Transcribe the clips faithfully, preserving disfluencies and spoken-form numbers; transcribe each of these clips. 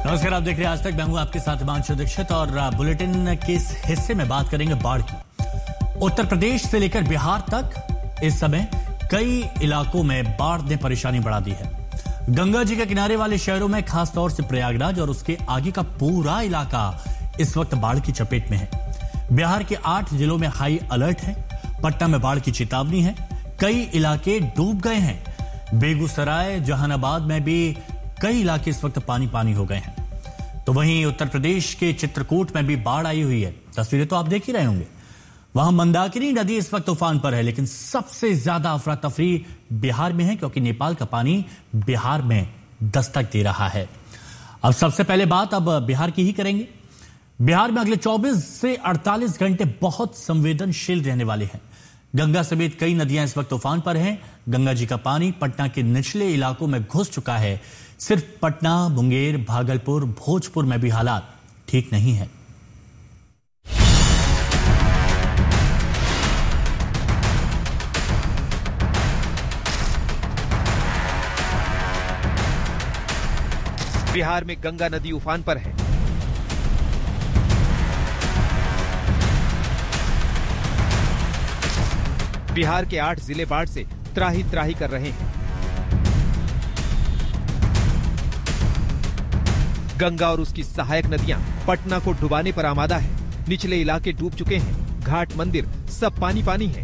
नमस्कार, आप देख रहे हैं आज तक। मैं हूं आपके साथ हिमांशु दीक्षित और बुलेटिन के इस हिस्से में बात करेंगे बाढ़ की। उत्तर प्रदेश से लेकर बिहार तक इस समय कई इलाकों में बाढ़ ने परेशानी बढ़ा दी है। गंगा जी के किनारे वाले शहरों में खासतौर से प्रयागराज और उसके आगे का पूरा इलाका इस वक्त बाढ़ की चपेट में है। बिहार के आठ जिलों में हाई अलर्ट है। पटना में बाढ़ की चेतावनी है। कई इलाके डूब गए हैं। बेगूसराय, जहानाबाद में भी कई इलाके इस वक्त पानी पानी हो गए हैं। तो वहीं उत्तर प्रदेश के चित्रकूट में भी बाढ़ आई हुई है। तस्वीरें तो आप देख ही रहे होंगे। वहां मंदाकिनी नदी इस वक्त तूफान पर है, लेकिन सबसे ज्यादा अफरा तफरी बिहार में है, क्योंकि नेपाल का पानी बिहार में दस्तक दे रहा है। अब सबसे पहले बात अब बिहार की ही करेंगे। बिहार में अगले चौबीस से अड़तालीस घंटे बहुत संवेदनशील रहने वाले हैं। गंगा समेत कई नदियां इस वक्त तूफान पर हैं। गंगा जी का पानी पटना के निचले इलाकों में घुस चुका है। सिर्फ पटना, मुंगेर, भागलपुर, भोजपुर में भी हालात ठीक नहीं है। बिहार में गंगा नदी उफान पर है। बिहार के आठ जिले बाढ़ से त्राही त्राही कर रहे हैं। गंगा और उसकी सहायक नदियां पटना को डुबाने पर आमादा है। निचले इलाके डूब चुके हैं। घाट, मंदिर सब पानी पानी है।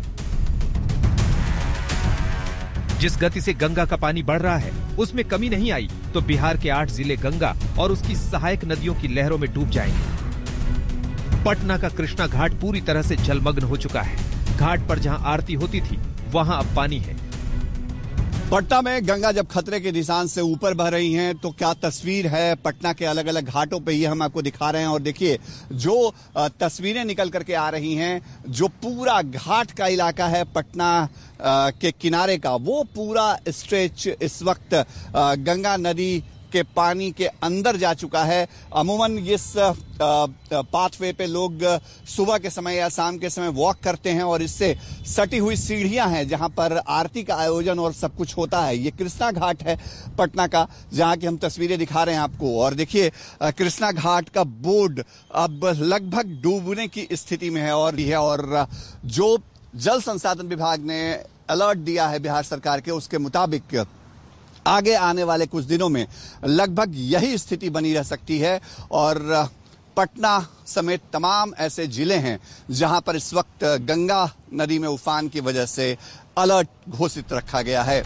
जिस गति से गंगा का पानी बढ़ रहा है उसमें कमी नहीं आई तो बिहार के आठ जिले गंगा और उसकी सहायक नदियों की लहरों में डूब जाएंगे। पटना का कृष्णा घाट पूरी तरह से जलमग्न हो चुका है। घाट पर जहां आरती होती थी वहां अब पानी है। पटना में गंगा जब खतरे के निशान से ऊपर बह रही हैं तो क्या तस्वीर है पटना के अलग अलग घाटों पे, ये हम आपको दिखा रहे हैं। और देखिए जो तस्वीरें निकल करके आ रही हैं, जो पूरा घाट का इलाका है पटना के किनारे का, वो पूरा स्ट्रेच इस वक्त गंगा नदी के पानी के अंदर जा चुका है। अमूमन इस पाथवे पे लोग सुबह के समय या शाम के समय वॉक करते हैं और इससे सटी हुई सीढ़ियां हैं जहां पर आरती का आयोजन और सब कुछ होता है। ये कृष्णा घाट है पटना का, जहां की हम तस्वीरें दिखा रहे हैं आपको। और देखिए कृष्णा घाट का बोर्ड अब लगभग डूबने की स्थिति में है। और है और जो जल संसाधन विभाग ने अलर्ट दिया है बिहार सरकार के, उसके मुताबिक आगे आने वाले कुछ दिनों में लगभग यही स्थिति बनी रह सकती है। और पटना समेत तमाम ऐसे जिले हैं जहां पर इस वक्त गंगा नदी में उफान की वजह से अलर्ट घोषित रखा गया है।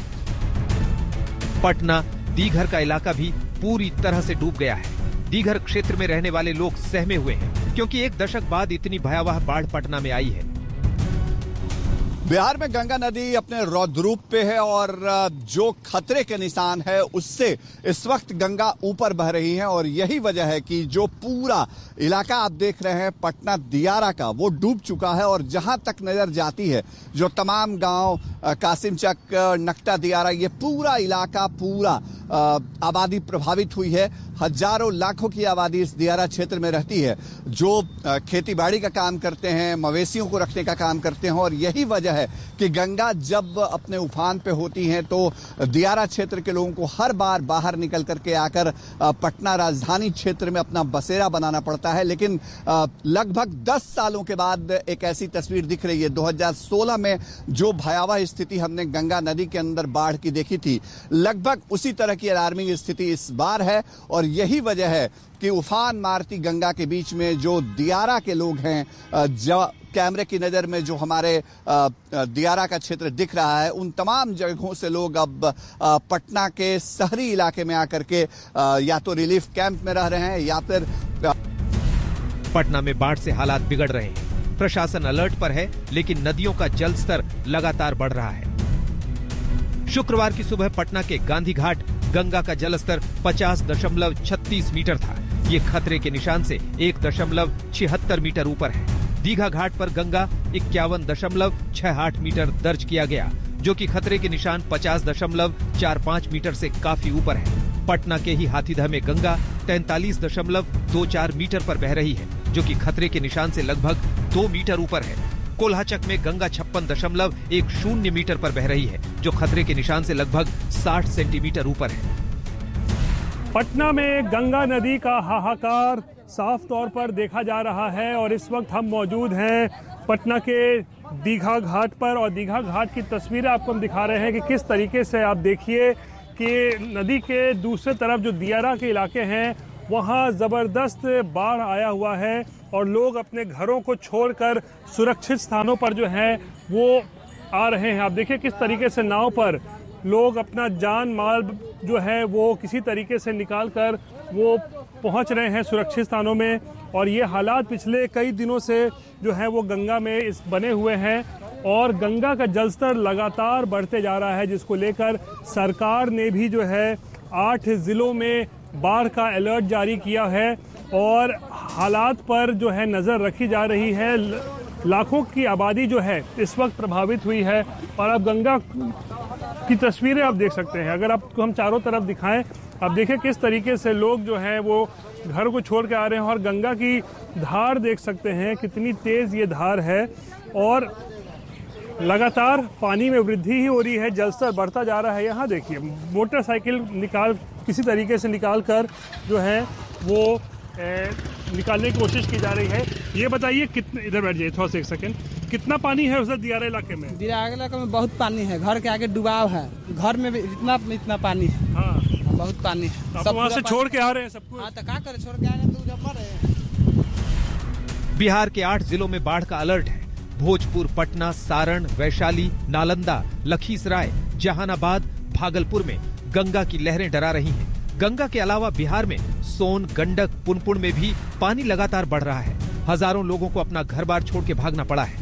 पटना दीघर का इलाका भी पूरी तरह से डूब गया है। दीघर क्षेत्र में रहने वाले लोग सहमे हुए हैं, क्योंकि एक दशक बाद इतनी भयावह बाढ़ पटना में आई है। बिहार में गंगा नदी अपने रौद्र रूप पे है और जो खतरे के निशान है उससे इस वक्त गंगा ऊपर बह रही है। और यही वजह है कि जो पूरा इलाका आप देख रहे हैं पटना दियारा का, वो डूब चुका है। और जहां तक नजर जाती है जो तमाम गांव, कासिमचक, नकटा दियारा, ये पूरा इलाका, पूरा आबादी प्रभावित हुई है। हजारों लाखों की आबादी इस दियारा क्षेत्र में रहती है, जो खेती बाड़ी का काम करते हैं, मवेशियों को रखने का काम करते हैं। और यही वजह है कि गंगा जब अपने उफान पे होती हैं तो दियारा क्षेत्र के लोगों को हर बार बाहर निकल करके आकर पटना राजधानी क्षेत्र में अपना बसेरा बनाना पड़ता है। लेकिन लगभग दस सालों के बाद एक ऐसी तस्वीर दिख रही है। दो हज़ार सोलह में जो भयावह स्थिति हमने गंगा नदी के अंदर बाढ़ की देखी थी, लगभग उसी तरह की अलार्मिंग स्थिति इस बार है। और यही वजह है कि उफान मारती गंगा के बीच में जो दियारा के लोग हैं, जो कैमरे की नजर में जो हमारे दियारा का क्षेत्र दिख रहा है, उन तमाम जगहों से लोग अब पटना के शहरी इलाके में आकर के या तो रिलीफ कैंप में रह रहे हैं या फिर पटना में बाढ़ से हालात बिगड़ रहे हैं। प्रशासन अलर्ट पर है, लेकिन नदियों का जल स्तर लगातार बढ़ रहा है। शुक्रवार की सुबह पटना के गांधी घाट गंगा का जलस्तर पचास दशमलव छत्तीस मीटर था। ये खतरे के निशान से एक दशमलव छिहत्तर मीटर ऊपर है। दीघा घाट पर गंगा इक्यावन दशमलव छह आठ मीटर दर्ज किया गया, जो कि खतरे के निशान पचास दशमलव चार पाँच मीटर से काफी ऊपर है। पटना के ही हाथीदह में गंगा तैंतालीस दशमलव दो चार मीटर पर बह रही है, जो कि खतरे के निशान से लगभग दो मीटर ऊपर है। कोल्हाचक में गंगा छप्पन दशमलव एक शून्य मीटर पर बह रही है, जो खतरे के निशान से लगभग साठ सेंटीमीटर ऊपर है। पटना में गंगा नदी का हाहाकार साफ तौर पर देखा जा रहा है और इस वक्त हम मौजूद हैं पटना के दीघा घाट पर और दीघा घाट की तस्वीरें आपको हम दिखा रहे हैं कि किस तरीके से आप देखिए कि नदी के दूसरे तरफ जो दियारा के इलाके हैं वहाँ ज़बरदस्त बाढ़ आया हुआ है और लोग अपने घरों को छोड़कर सुरक्षित स्थानों पर जो है वो आ रहे हैं। आप देखिए किस तरीके से नाव पर लोग अपना जान माल जो है वो किसी तरीके से निकाल कर वो पहुंच रहे हैं सुरक्षित स्थानों में। और ये हालात पिछले कई दिनों से जो है वो गंगा में इस बने हुए हैं और गंगा का जलस्तर लगातार बढ़ते जा रहा है, जिसको लेकर सरकार ने भी जो है आठ जिलों में बाढ़ का अलर्ट जारी किया है और हालात पर जो है नज़र रखी जा रही है। लाखों की आबादी जो है इस वक्त प्रभावित हुई है और अब गंगा की तस्वीरें आप देख सकते हैं। अगर आपको हम चारों तरफ दिखाएं, आप देखिए किस तरीके से लोग जो हैं वो घर को छोड़ के आ रहे हैं और गंगा की धार देख सकते हैं कितनी तेज़ ये धार है और लगातार पानी में वृद्धि ही हो रही है, जलस्तर बढ़ता जा रहा है। यहाँ देखिए मोटरसाइकिल निकाल किसी तरीके से निकाल कर जो है वो ए, निकालने की कोशिश की जा रही है। ये बताइए कितने, इधर बैठ जाइए थोड़ा सा एक सेकेंड, कितना पानी है उधर दियारा इलाके में? दियारा इलाके में बहुत पानी है, घर के आगे डुबाव है, घर में भी इतना इतना पानी है। हाँ बहुत पानी है। सब वहाँ से छोड़ के आ रहे हैं सबको? हाँ तो क्या करे, छोड़ के आ रहे हैं तो जब मर रहे। बिहार के आठ जिलों में बाढ़ का अलर्ट है। भोजपुर, पटना, सारण, वैशाली, नालंदा, लखीसराय, जहानाबाद, भागलपुर में गंगा की लहरें डरा रही हैं। गंगा के अलावा बिहार में सोन, गंडक, पुनपुन में भी पानी लगातार बढ़ रहा है। हजारों लोगों को अपना घर बार छोड़ के भागना पड़ा है।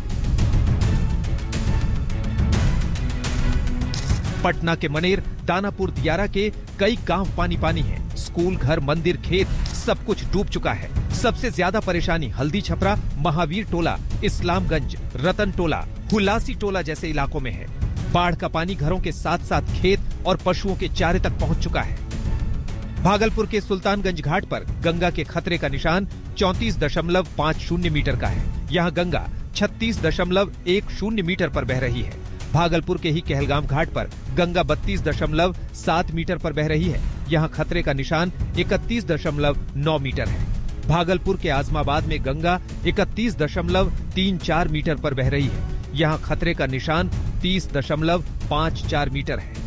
पटना के मनेर, दानापुर, दियारा के कई गांव पानी पानी है। स्कूल, घर, मंदिर, खेत सब कुछ डूब चुका है। सबसे ज्यादा परेशानी हल्दी छपरा, महावीर टोला, इस्लामगंज, रतन टोला, हुलासी टोला जैसे इलाकों में है। बाढ़ का पानी घरों के साथ साथ खेत और पशुओं के चारे तक पहुंच चुका है। भागलपुर के सुल्तानगंज घाट पर गंगा के खतरे का निशान चौंतीस दशमलव पाँच शून्य मीटर का है। यहाँ गंगा छत्तीस दशमलव एक शून्य मीटर पर बह रही है। भागलपुर के ही कहलगाम घाट पर गंगा बत्तीस दशमलव सात मीटर पर बह रही है। यहाँ खतरे का निशान इकतीस दशमलव नौ मीटर है। भागलपुर के आजमाबाद में गंगा इकतीस दशमलव तीन चार मीटर पर बह रही है। यहाँ खतरे का निशान तीस दशमलव पाँच चार मीटर है।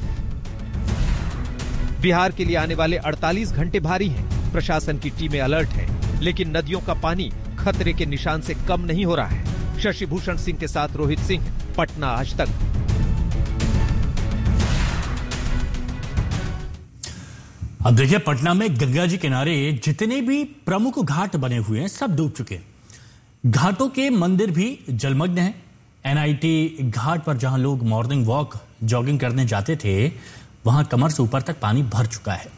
बिहार के लिए आने वाले अड़तालीस घंटे भारी हैं। प्रशासन की टीमें अलर्ट है, लेकिन नदियों का पानी खतरे के निशान से कम नहीं हो रहा है। शशि भूषण सिंह के साथ रोहित सिंह, पटना आज तक। अब देखिए पटना में गंगा जी किनारे जितने भी प्रमुख घाट बने हुए हैं सब डूब चुके हैं। घाटों के मंदिर भी जलमग्न हैं। एनआईटी घाट पर जहां लोग मॉर्निंग वॉक, जॉगिंग करने जाते थे वहां कमर से ऊपर तक पानी भर चुका है।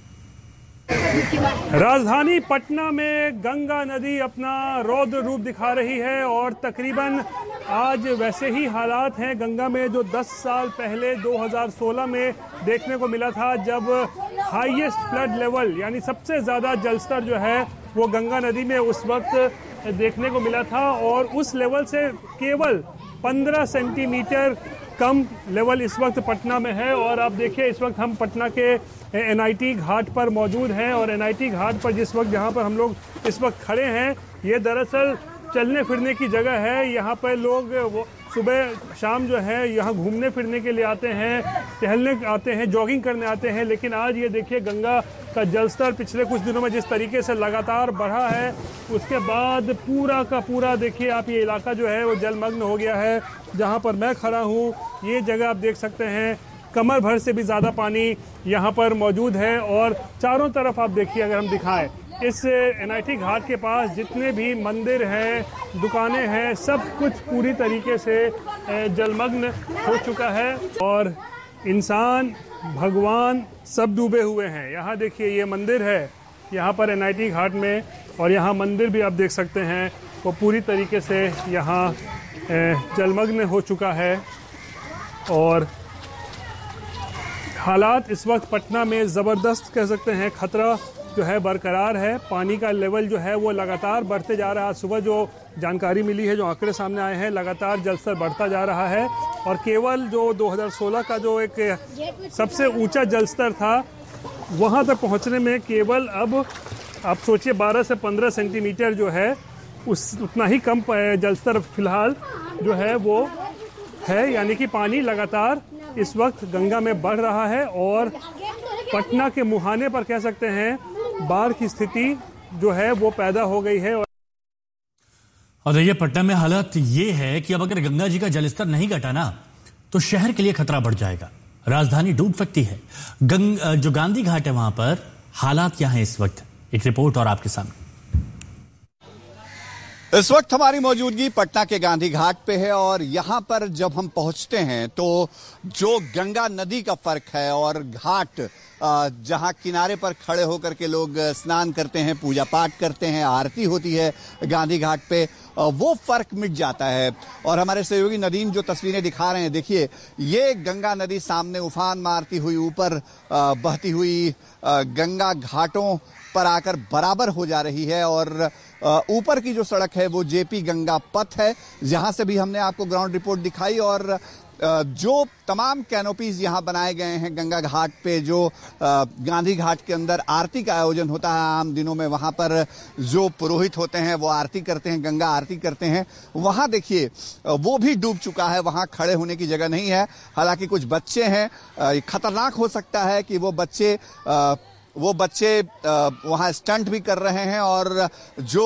राजधानी पटना में गंगा नदी अपना रौद्र रूप दिखा रही है और तकरीबन आज वैसे ही हालात हैं गंगा में जो दस साल पहले दो हज़ार सोलह में देखने को मिला था, जब हाईएस्ट फ्लड लेवल यानी सबसे ज़्यादा जलस्तर जो है वो गंगा नदी में उस वक्त देखने को मिला था और उस लेवल से केवल पंद्रह सेंटीमीटर कम लेवल इस वक्त पटना में है। और आप देखिए इस वक्त हम पटना के एनआईटी घाट पर मौजूद हैं और एनआईटी घाट पर जिस वक्त जहां पर हम लोग इस वक्त खड़े हैं ये दरअसल चलने फिरने की जगह है। यहाँ पर लोग वो सुबह शाम जो है यहाँ घूमने फिरने के लिए आते हैं, टहलने आते हैं, जॉगिंग करने आते हैं। लेकिन आज ये देखिए गंगा का जलस्तर पिछले कुछ दिनों में जिस तरीके से लगातार बढ़ा है, उसके बाद पूरा का पूरा देखिए आप ये इलाका जो है वो जलमग्न हो गया है। जहाँ पर मैं खड़ा हूँ ये जगह आप देख सकते हैं कमर भर से भी ज़्यादा पानी यहाँ पर मौजूद है। और चारों तरफ आप देखिए, अगर हम दिखाएं इस एनआईटी घाट के पास जितने भी मंदिर हैं, दुकानें हैं, सब कुछ पूरी तरीके से जलमग्न हो चुका है और इंसान, भगवान सब डूबे हुए हैं। यहाँ देखिए ये मंदिर है यहाँ पर एनआईटी घाट में और यहाँ मंदिर भी आप देख सकते हैं वो पूरी तरीके से यहाँ जलमग्न हो चुका है। और हालात इस वक्त पटना में ज़बरदस्त कह सकते हैं, खतरा जो है बरकरार है। पानी का लेवल जो है वो लगातार बढ़ते जा रहा है। सुबह जो जानकारी मिली है, जो आंकड़े सामने आए हैं, लगातार जलस्तर बढ़ता जा रहा है और केवल जो दो हज़ार सोलह का जो एक सबसे ऊंचा जलस्तर था वहाँ तक पहुँचने में केवल अब आप सोचिए बारह से पंद्रह सेंटीमीटर जो है उस उतना ही कम जलस्तर फिलहाल जो है वो है, यानी कि पानी लगातार इस वक्त गंगा में बढ़ रहा है और पटना के मुहाने पर कह सकते हैं बाढ़ की स्थिति जो है वो पैदा हो गई है। और देखिए पटना में हालत ये है कि अब अगर गंगा जी का जलस्तर नहीं घटा ना तो शहर के लिए खतरा बढ़ जाएगा, राजधानी डूब सकती है। गंग जो गांधी घाट है वहां पर हालात क्या है इस वक्त, एक रिपोर्ट और आपके सामने। इस वक्त हमारी मौजूदगी पटना के गांधी घाट पे है और यहाँ पर जब हम पहुँचते हैं तो जो गंगा नदी का फर्क है और घाट जहाँ किनारे पर खड़े होकर के लोग स्नान करते हैं, पूजा पाठ करते हैं, आरती होती है गांधी घाट पे, वो फर्क मिट जाता है। और हमारे सहयोगी नदीम जो तस्वीरें दिखा रहे हैं, देखिए ये गंगा नदी सामने उफान मारती हुई ऊपर बहती हुई गंगा घाटों पर आकर बराबर हो जा रही है और ऊपर की जो सड़क है वो जेपी गंगा पथ है, जहां से भी हमने आपको ग्राउंड रिपोर्ट दिखाई। और जो तमाम कैनोपीज यहां बनाए गए हैं गंगा घाट पे, जो गांधी घाट के अंदर आरती का आयोजन होता है आम दिनों में, वहां पर जो पुरोहित होते हैं वो आरती करते हैं, गंगा आरती करते हैं, वहां देखिए वो भी डूब चुका है, वहां खड़े होने की जगह नहीं है। हालांकि कुछ बच्चे हैं, खतरनाक हो सकता है कि वो बच्चे वो बच्चे वहाँ स्टंट भी कर रहे हैं और जो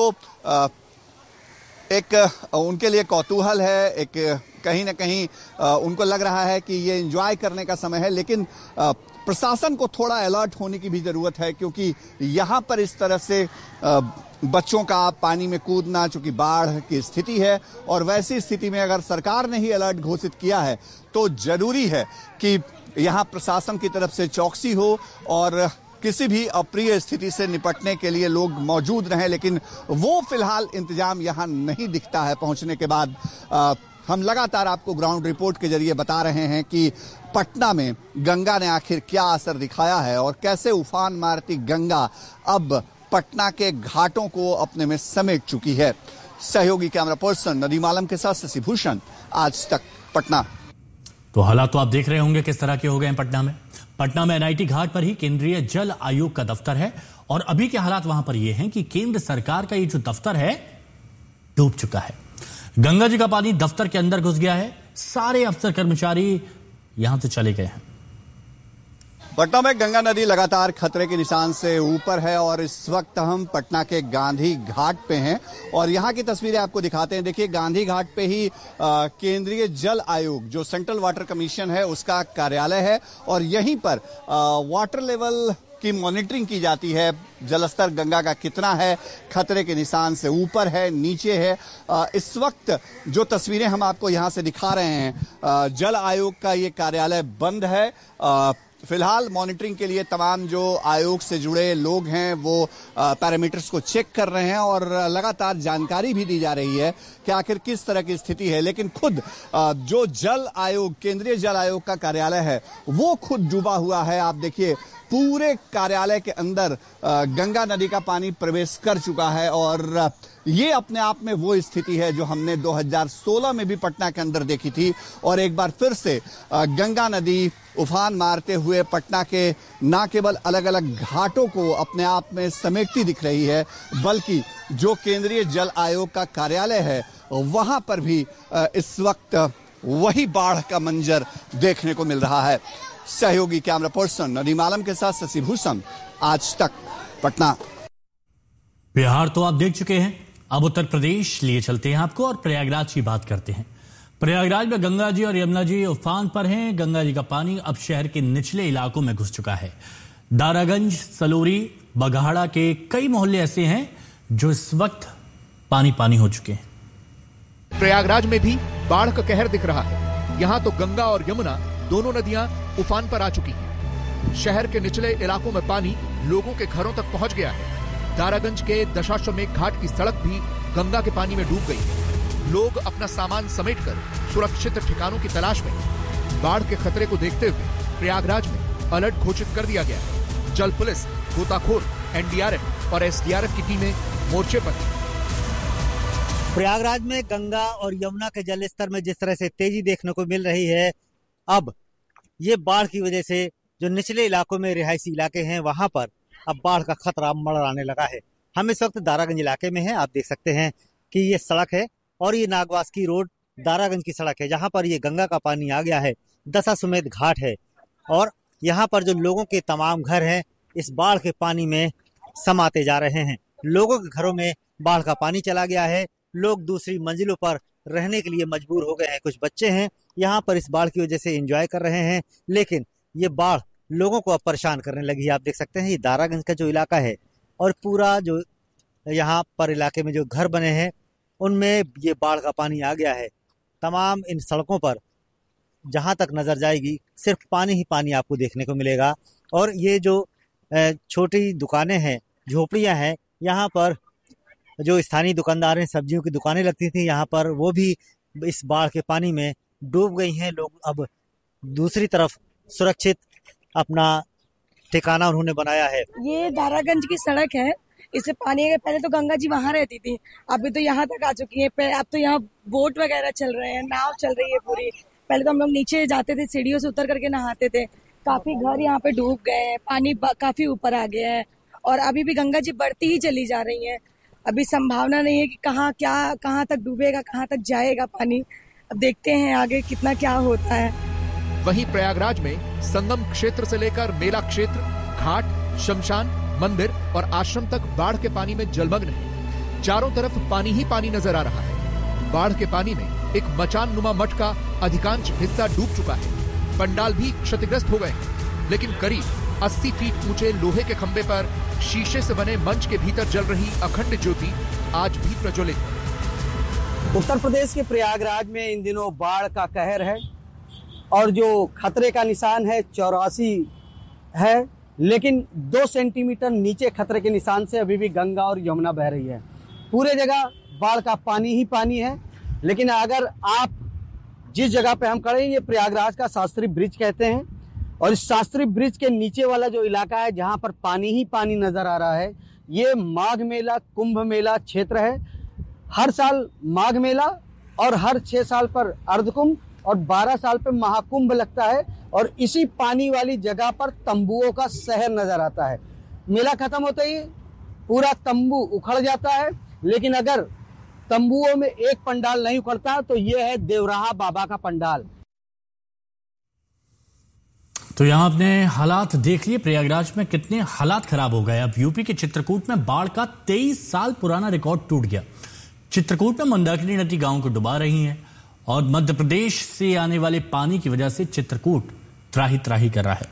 एक उनके लिए कौतूहल है, एक कहीं ना कहीं उनको लग रहा है कि ये एंजॉय करने का समय है। लेकिन प्रशासन को थोड़ा अलर्ट होने की भी ज़रूरत है, क्योंकि यहाँ पर इस तरह से बच्चों का पानी में कूदना, चूंकि बाढ़ की स्थिति है और वैसी स्थिति में अगर सरकार ने ही अलर्ट घोषित किया है तो जरूरी है कि यहाँ प्रशासन की तरफ से चौकसी हो और किसी भी अप्रिय स्थिति से निपटने के लिए लोग मौजूद रहें। लेकिन वो फिलहाल इंतजाम यहाँ नहीं दिखता है। पहुंचने के बाद आ, हम लगातार आपको ग्राउंड रिपोर्ट के जरिए बता रहे हैं कि पटना में गंगा ने आखिर क्या असर दिखाया है और कैसे उफान मारती गंगा अब पटना के घाटों को अपने में समेट चुकी है। सहयोगी कैमरा पर्सन नदीम आलम के साथ शशि भूषण, आज तक पटना। तो हालात तो आप देख रहे होंगे किस तरह के हो गए हैं पटना में। पटना में एनआईटी घाट पर ही केंद्रीय जल आयोग का दफ्तर है और अभी के हालात वहां पर यह हैं कि केंद्र सरकार का ये जो दफ्तर है डूब चुका है। गंगा जी का पानी दफ्तर के अंदर घुस गया है, सारे अफसर कर्मचारी यहां से चले गए हैं। पटना में गंगा नदी लगातार खतरे के निशान से ऊपर है और इस वक्त हम पटना के गांधी घाट पे हैं और यहाँ की तस्वीरें आपको दिखाते हैं। देखिए गांधी घाट पे ही केंद्रीय जल आयोग जो सेंट्रल वाटर कमीशन है उसका कार्यालय है और यहीं पर आ, वाटर लेवल की मॉनिटरिंग की जाती है। जलस्तर गंगा का कितना है, खतरे के निशान से ऊपर है, नीचे है। आ, इस वक्त जो तस्वीरें हम आपको यहाँ से दिखा रहे हैं, आ, जल आयोग का ये कार्यालय बंद है। आ, फिलहाल मॉनिटरिंग के लिए तमाम जो आयोग से जुड़े लोग हैं वो पैरामीटर्स को चेक कर रहे हैं और लगातार जानकारी भी दी जा रही है कि आखिर किस तरह की स्थिति है। लेकिन खुद आ, जो जल आयोग, केंद्रीय जल आयोग का कार्यालय है वो खुद डूबा हुआ है। आप देखिए पूरे कार्यालय के अंदर आ, गंगा नदी का पानी प्रवेश कर चुका है और ये अपने आप में वो स्थिति है जो हमने दो हज़ार सोलह में भी पटना के अंदर देखी थी और एक बार फिर से गंगा नदी उफान मारते हुए पटना के न केवल अलग अलग घाटों को अपने आप में समेटती दिख रही है, बल्कि जो केंद्रीय जल आयोग का कार्यालय है वहां पर भी इस वक्त वही बाढ़ का मंजर देखने को मिल रहा है। सहयोगी कैमरा पर्सन नदीम आलम के साथ शशि भूषण, आज तक पटना। बिहार तो आप देख चुके हैं, अब उत्तर प्रदेश लिए चलते हैं आपको और प्रयागराज की बात करते हैं। प्रयागराज में गंगा जी और यमुना जी उफान पर हैं। गंगा जी का पानी अब शहर के निचले इलाकों में घुस चुका है। दारागंज, सलोरी, बघाड़ा के कई मोहल्ले ऐसे हैं जो इस वक्त पानी पानी हो चुके हैं। प्रयागराज में भी बाढ़ का कहर दिख रहा है। यहाँ तो गंगा और यमुना दोनों नदियां उफान पर आ चुकी हैं। शहर के निचले इलाकों में पानी लोगों के घरों तक पहुंच गया है। दारागंज के दशाश्वमेध घाट की सड़क भी गंगा के पानी में डूब गई। लोग अपना सामान समेटकर सुरक्षित ठिकानों की तलाश में। बाढ़ के खतरे को देखते हुए प्रयागराज में अलर्ट घोषित कर दिया गया है। जल पुलिस, गोताखोर, एनडीआरएफ और एसडीआरएफ की टीमें मोर्चे पर। प्रयागराज में गंगा और यमुना के जलस्तर में जिस तरह से तेजी देखने को मिल रही है, अब ये बाढ़ की वजह से जो निचले इलाकों में रिहायशी इलाके हैं वहां पर अब बाढ़ का खतरा मंडराने लगा है। हम इस वक्त दारागंज इलाके में हैं। आप देख सकते हैं कि ये सड़क है और ये नागवास की रोड दारागंज की सड़क है, जहां पर ये गंगा का पानी आ गया है। दशाश्वमेध घाट है और यहाँ पर जो लोगों के तमाम घर हैं इस बाढ़ के पानी में समाते जा रहे हैं। लोगों के घरों में बाढ़ का पानी चला गया है। लोग दूसरी मंजिलों पर रहने के लिए मजबूर हो गए हैं। कुछ बच्चे हैं यहाँ पर इस बाढ़ की वजह से एंजॉय कर रहे हैं, लेकिन ये बाढ़ लोगों को अब परेशान करने लगी है। आप देख सकते हैं ये दारागंज का जो इलाका है और पूरा जो यहाँ पर इलाके में जो घर बने हैं उनमें ये बाढ़ का पानी आ गया है। तमाम इन सड़कों पर जहाँ तक नजर जाएगी सिर्फ पानी ही पानी आपको देखने को मिलेगा। और ये जो छोटी दुकानें हैं, झोपड़ियाँ हैं, यहाँ पर जो स्थानीय दुकानदार हैं, सब्जियों की दुकानें लगती थी यहाँ पर, वो भी इस बाढ़ के पानी में डूब गई हैं। लोग अब दूसरी तरफ सुरक्षित अपना ठिकाना उन्होंने बनाया है। ये दारागंज की सड़क है। इससे पानी के पहले तो गंगा जी वहाँ रहती थी, अभी तो यहाँ तक आ चुकी है। अब तो यहाँ बोट वगैरह चल रहे हैं, नाव चल रही है पूरी। पहले तो हम लोग नीचे जाते थे, सीढ़ियों से उतर करके नहाते थे। काफी घर यहाँ पे डूब गए हैं, पानी काफी ऊपर आ गया है और अभी भी गंगा जी बढ़ती ही चली जा रही है। अभी संभावना नहीं है कि कहाँ क्या कहाँ तक डूबेगा, कहाँ तक जाएगा पानी। अब देखते हैं आगे कितना क्या होता है। वहीं प्रयागराज में संगम क्षेत्र से लेकर मेला क्षेत्र, घाट, शमशान, मंदिर और आश्रम तक बाढ़ के पानी में जलमग्न है। चारों तरफ पानी ही पानी नजर आ रहा है। बाढ़ के पानी में एक मचान नुमा मठ का अधिकांश हिस्सा डूब चुका है। पंडाल भी क्षतिग्रस्त हो गए हैं, लेकिन करीब अस्सी फीट ऊंचे लोहे के खंबे पर शीशे से बने मंच के भीतर जल रही अखंड ज्योति आज भी प्रज्वलित है। उत्तर प्रदेश के प्रयागराज में इन दिनों बाढ़ का कहर है और जो खतरे का निशान है चौरासी है, लेकिन दो सेंटीमीटर नीचे खतरे के निशान से अभी भी गंगा और यमुना बह रही है। पूरे जगह बाढ़ का पानी ही पानी है। लेकिन अगर आप जिस जगह पे हम खड़े हैं ये प्रयागराज का शास्त्री ब्रिज कहते हैं और इस शास्त्री ब्रिज के नीचे वाला जो इलाका है जहां पर पानी ही पानी नजर आ रहा है, ये माघ मेला कुंभ मेला क्षेत्र है। हर साल माघ मेला और हर छह साल पर अर्धकुंभ और बारह साल पे महाकुंभ लगता है और इसी पानी वाली जगह पर तंबुओं का शहर नजर आता है। मेला खत्म होते ही पूरा तंबू उखड़ जाता है, लेकिन अगर तंबुओं में एक पंडाल नहीं उखड़ता तो यह है देवराहा बाबा का पंडाल। तो यहां आपने हालात देख लिए प्रयागराज में कितने हालात खराब हो गए। अब यूपी के चित्रकूट में बाढ़ का तेईस साल पुराना रिकॉर्ड टूट गया। चित्रकूट में मंदाकिनी नदी गांव को डुबा रही है और मध्य प्रदेश से आने वाले पानी की वजह से चित्रकूट त्राही त्राही कर रहा है।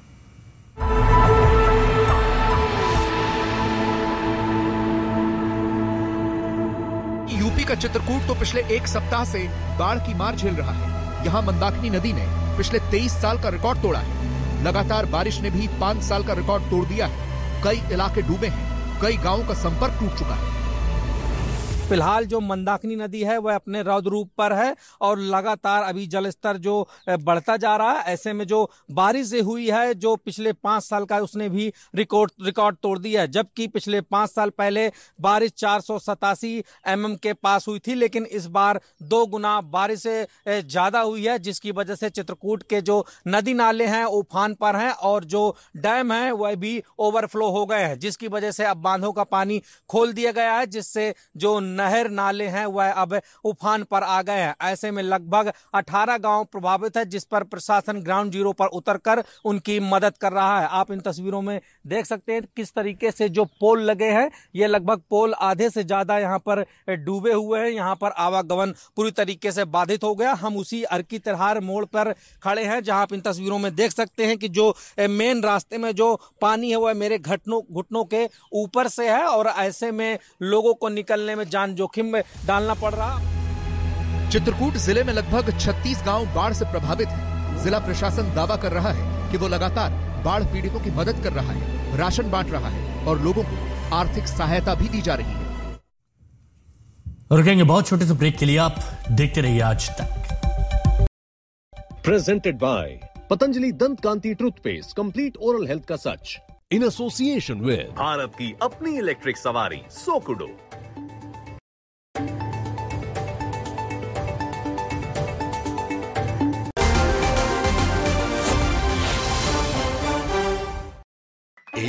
यूपी का चित्रकूट तो पिछले एक सप्ताह से बाढ़ की मार झेल रहा है। यहाँ मंदाकिनी नदी ने पिछले तेईस साल का रिकॉर्ड तोड़ा है। लगातार बारिश ने भी पांच साल का रिकॉर्ड तोड़ दिया है। कई इलाके डूबे हैं, कई गांवों का संपर्क टूट चुका है। फिलहाल जो मंदाकिनी नदी है वह अपने रौद्र रूप पर है और लगातार अभी जलस्तर जो बढ़ता जा रहा है। ऐसे में जो बारिश हुई है जो पिछले पांच साल का उसने भी रिकॉर्ड रिकॉर्ड तोड़ दिया है, जबकि पिछले पांच साल पहले बारिश चार सौ सतासी एम एम के पास हुई थी, लेकिन इस बार दो गुना बारिश ज्यादा हुई है, जिसकी वजह से चित्रकूट के जो नदी नाले हैं उफान पर हैं और जो डैम है वह भी ओवरफ्लो हो गए हैं, जिसकी वजह से अब बांधों का पानी खोल दिया गया है, जिससे जो नहर नाले हैं वह अब उफान पर आ गए हैं। ऐसे में लगभग अठारह गांव प्रभावित है, जिस पर प्रशासन ग्राउंड जीरो पर उतरकर उनकी मदद कर रहा है। आप इन तस्वीरों में देख सकते हैं किस तरीके से जो पोल लगे हैं, ये लगभग पोल आधे से ज्यादा यहाँ पर डूबे हुए हैं। यहाँ पर आवागमन पूरी तरीके से बाधित हो गया। हम उसी अर्की तिरहार मोड़ पर खड़े हैं, जहां आप इन तस्वीरों में देख सकते हैं कि जो मेन रास्ते में जो पानी है वह मेरे घुटनों घुटनों के ऊपर से है और ऐसे में लोगों को निकलने में जान जोखिम में डालना पड़ रहा। चित्रकूट जिले में लगभग छत्तीस गांव बाढ़ से प्रभावित हैं। जिला प्रशासन दावा कर रहा है कि वो लगातार बाढ़ पीड़ितों की मदद कर रहा है, राशन बांट रहा है और लोगों को आर्थिक सहायता भी दी जा रही है। रुकेंगे बहुत छोटे से ब्रेक के लिए, आप देखते रहिए आज तक। प्रेजेंटेड बाय पतंजलि दंत कांति टूथपेस्ट, कंप्लीट ओरल हेल्थ का सच, इन एसोसिएशन विद भारत की अपनी इलेक्ट्रिक सवारी सोकुडो।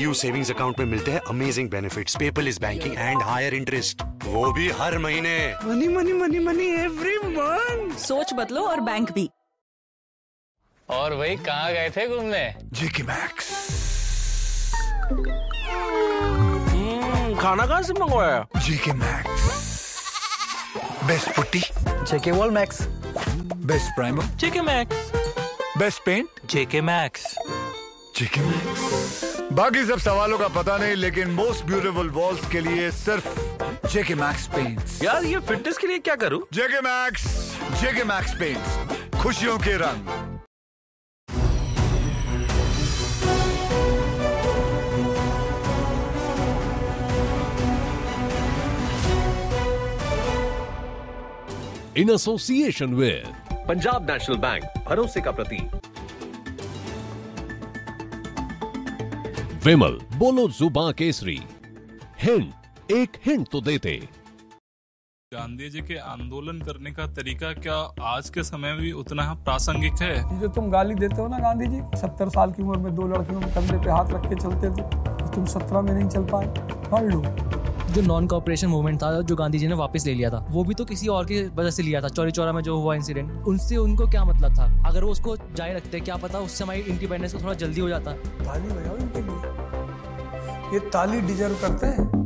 यूज सेविंग्स अकाउंट में मिलते हैं amazing benefits, paperless banking and higher interest, वो भी हर महीने। Money money money money every month. सोच बदलो और बैंक भी। और वही कहाँ गए थे घूमने? जेके मैक्स। खाना कहाँ से मंगवाया? जेके मैक्स। बेस्ट पुट्टी जेके वॉल मैक्स। बेस्ट प्राइमर जेके मैक्स। बेस्ट पेंट जेके मैक्स। जेके मैक्स। बाकी सब सवालों का पता नहीं, लेकिन मोस्ट ब्यूटीफुल वॉल्स के लिए सिर्फ जेके मैक्स पेंट्स। यार ये फिटनेस के लिए क्या करूं? जेके मैक्स। जेके मैक्स पेंट्स, खुशियों के रंग। In association with Punjab national bank, भरोसे का प्रतीक। विमल, बोलो जुबां केसरी। हिंट, एक हिंट तो देते। गांधी जी के आंदोलन करने का तरीका क्या आज के समय में भी उतना प्रासंगिक है? जो तुम गाली देते हो ना गांधी जी, सत्तर साल की उम्र में दो लड़कियों के कंधे पे हाथ रख के चलते थे, तुम सत्रह में नहीं चल पाए, पढ़ लो। जो नॉन कॉपरेशन मूवमेंट था जो गांधी जी ने वापस ले लिया था, वो भी तो किसी और की वजह से लिया था। चौरी चौरा में जो हुआ इंसिडेंट, उनसे उनको क्या मतलब था? अगर वो उसको जारी रखते, क्या पता उससे हमारी इंडिपेंडेंस को थोड़ा जल्दी हो जाता। ताली बजाओ इनके लिए, ये ताली डिजर्व करते हैं।